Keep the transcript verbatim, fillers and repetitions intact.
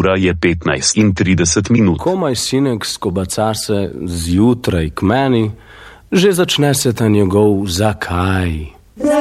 Ura je petnajst in trideset minut. Komaj sinek skobaca se zjutraj k meni, že začne se ta njegov zakaj.